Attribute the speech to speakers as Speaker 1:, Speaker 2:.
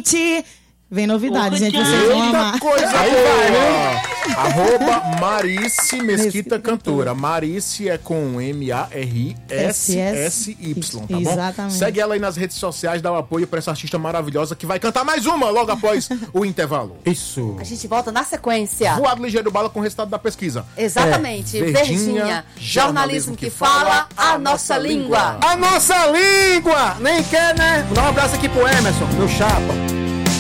Speaker 1: gente. Vem novidade, gente. Vocês vão amar.
Speaker 2: Eita coisa boa! Arroba Marice Mesquita Cantora. Marice é com M-A-R-I-S-S-Y, tá bom?
Speaker 1: Exatamente.
Speaker 2: Segue ela aí nas redes sociais, dá o apoio pra essa artista maravilhosa que vai cantar mais uma logo após o intervalo.
Speaker 3: Isso.
Speaker 4: A gente volta na sequência.
Speaker 2: Voado ligeiro bala com o resultado da pesquisa.
Speaker 4: Exatamente. Verdinha, jornalismo que fala a nossa língua.
Speaker 3: A nossa língua! Nem quer, né? Dá um abraço aqui pro Emerson, meu chapa.